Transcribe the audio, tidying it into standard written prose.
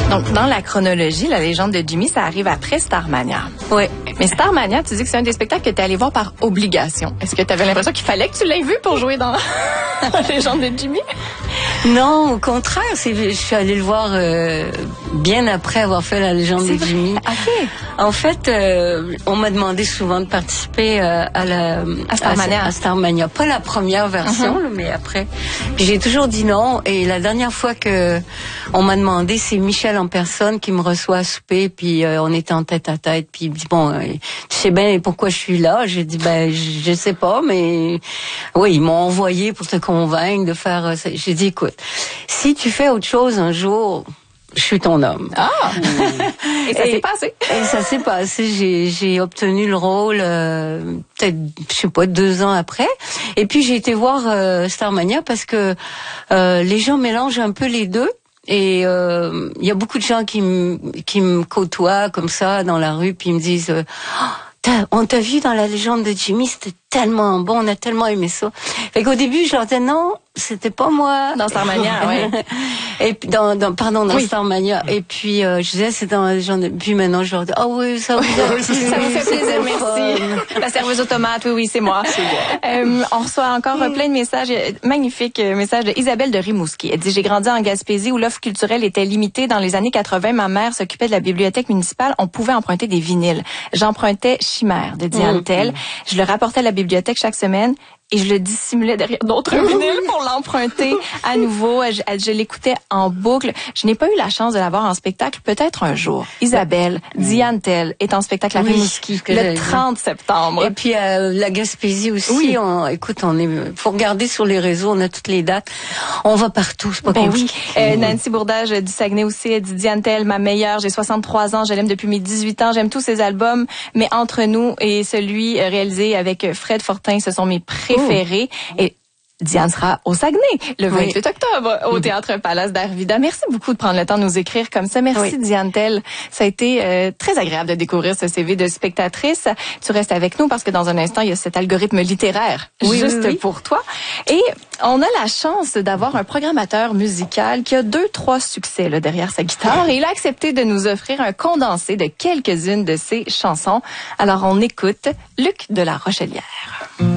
Donc, dans la chronologie, la légende de Jimmy, ça arrive après Starmania. Oui. Mais Starmania, tu dis que c'est un des spectacles que tu es allé voir par obligation. Est-ce que tu avais l'impression qu'il fallait que tu l'aies vu pour jouer dans la légende de Jimmy? Non, au contraire, je suis allée le voir bien après avoir fait la légende de Jimmy. OK. En fait, on m'a demandé souvent de participer à Starmania. À Starmania. Pas la première version, là, mais après. Puis j'ai toujours dit non. Et la dernière fois que on m'a demandé, c'est Michel en personne qui me reçoit à souper. Puis on était en tête à tête. Puis il me dit, bon, tu sais bien pourquoi je suis là? J'ai dit, ben, je sais pas, mais oui, ils m'ont envoyé pour te convaincre de faire... J'ai dit, écoute, si tu fais autre chose un jour, je suis ton homme. Ah! Et ça s'est passé. Et ça s'est passé. J'ai obtenu le rôle peut-être, je sais pas, 2 ans après. Et puis j'ai été voir Starmania parce que les gens mélangent un peu les deux. Et il y a beaucoup de gens qui me côtoient comme ça dans la rue, puis ils me disent on t'a vu dans la légende de Jimmy, c'était tellement bon, on a tellement aimé ça. Fait qu'au début, je leur disais non, c'était pas moi. Dans Starmania, oui. Et puis dans Starmania. Et puis je disais c'est dans la légende de... Puis maintenant je leur dis oui, ça vous a... ça vous fait plaisir, merci. La serveuse automate, oui, c'est moi. On reçoit encore plein de messages, magnifiques messages de Isabelle de Rimouski. Elle dit, j'ai grandi en Gaspésie où l'offre culturelle était limitée. Dans les années 80, ma mère s'occupait de la bibliothèque municipale. On pouvait emprunter des vinyles. J'empruntais Chimère de Diane Tell. Je le rapportais à la bibliothèque chaque semaine. Et je le dissimulais derrière d'autres vinyles pour l'emprunter à nouveau. Je l'écoutais en boucle. Je n'ai pas eu la chance de la voir en spectacle, peut-être un jour. Isabelle, Diane Tell est en spectacle à Rimouski le 30 septembre. Et puis la Gaspésie aussi. Écoute, faut regarder sur les réseaux, on a toutes les dates. On va partout, c'est pas compliqué. Nancy Bourdage du Saguenay aussi, elle dit Diane Tell, ma meilleure, j'ai 63 ans, je l'aime depuis mes 18 ans, j'aime tous ses albums, mais Entre nous et celui réalisé avec Fred Fortin, ce sont mes préférés. Et Diane sera au Saguenay le 28 octobre au Théâtre Palace d'Arvida. Merci beaucoup de prendre le temps de nous écrire comme ça. Merci Diane Tell. Ça a été très agréable de découvrir ce CV de spectatrice. Tu restes avec nous parce que dans un instant, il y a cet algorithme littéraire pour toi. Et on a la chance d'avoir un programmateur musical qui a 2-3 succès là, derrière sa guitare. Et il a accepté de nous offrir un condensé de quelques-unes de ses chansons. Alors on écoute Luc de la Rochelière.